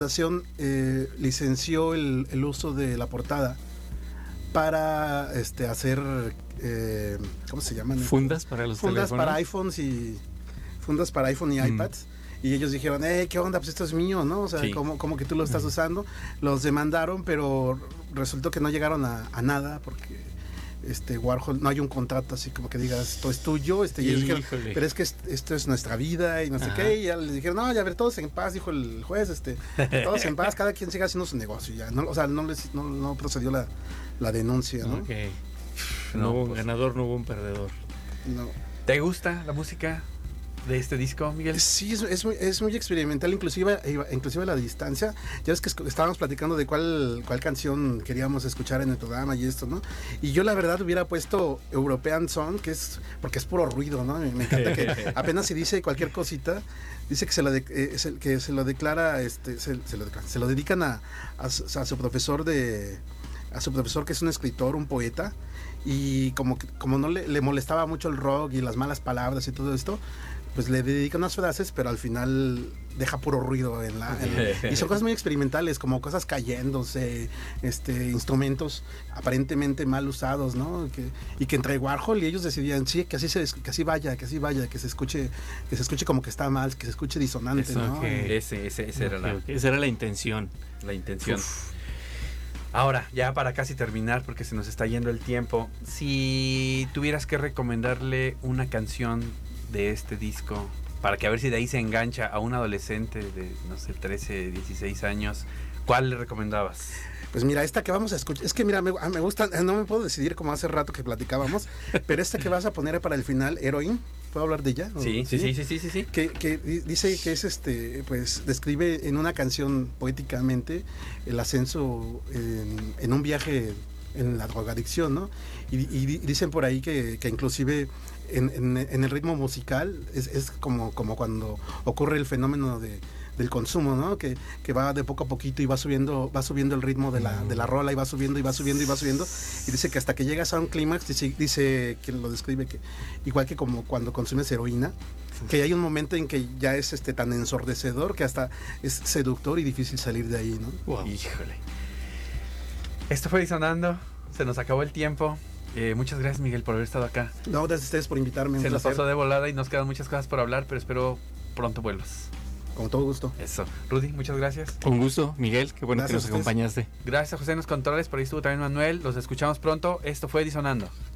licenció el uso de la portada para hacer ¿cómo se llaman? Fundas para los teléfonos. Fundas para iPhone y iPads. Y ellos dijeron, ¿qué onda? Pues esto es mío, ¿no? O sea, Sí. ¿cómo que tú lo estás usando? Los demandaron, pero resultó que no llegaron a nada porque Warhol, no hay un contrato así como que digas, esto es tuyo. Y ellos dijeron, pero es que esto es nuestra vida y no sé qué. Y ya les dijeron, no, ya ver, todos en paz, dijo el juez, todos en paz, cada quien siga haciendo su negocio. Ya, no, o sea, no procedió la denuncia, ¿no? Okay. No hubo un ganador, no hubo un perdedor. No. ¿Te gusta la música de este disco, Miguel? Sí, es muy experimental, inclusive a la distancia. Ya ves que estábamos platicando de cuál canción queríamos escuchar en el programa y esto, ¿no? Y yo la verdad hubiera puesto European Song, porque es puro ruido, ¿no? Me encanta que apenas si dice cualquier cosita, dice que se lo declara, se lo dedican a su profesor que es un escritor, un poeta, y como no le molestaba mucho el rock y las malas palabras y todo esto, pues le dedica unas frases, pero al final deja puro ruido y son cosas muy experimentales, como cosas cayéndose, instrumentos aparentemente mal usados, ¿no? Y que entre Warhol y ellos decidían, sí, que así vaya, que se escuche como que está mal, que se escuche disonante, eso, ¿no? Okay. Esa era la intención. La intención. Uf. Ahora, ya para casi terminar, porque se nos está yendo el tiempo, si tuvieras que recomendarle una canción de este disco, para que a ver si de ahí se engancha a un adolescente de, no sé, 13, 16 años, ¿cuál le recomendabas? Pues mira, esta que vamos a escuchar, es que mira, me gusta, no me puedo decidir como hace rato que platicábamos, pero esta que vas a poner para el final, Heroine, ¿puedo hablar de ella? Sí. Que dice que es pues describe en una canción poéticamente el ascenso en un viaje en la drogadicción, ¿no? Y dicen por ahí que inclusive en el ritmo musical es como cuando ocurre el fenómeno del consumo, ¿no? Que va de poco a poquito y va subiendo el ritmo de la rola y va subiendo y dice que hasta que llegas a un clímax, dice quien lo describe, que igual que como cuando consumes heroína, que hay un momento en que ya es tan ensordecedor que hasta es seductor y difícil salir de ahí, ¿no? Wow. Híjole. Esto fue Disonando, se nos acabó el tiempo. Muchas gracias, Miguel, por haber estado acá. No, gracias a ustedes por invitarme. Se nos pasó de volada y nos quedan muchas cosas por hablar, pero espero pronto vuelvas. Con todo gusto. Eso. Rudy, muchas gracias. Un gusto, Miguel, qué bueno que nos acompañaste. Gracias a José en los controles, por ahí estuvo también Manuel. Los escuchamos pronto. Esto fue Disonando.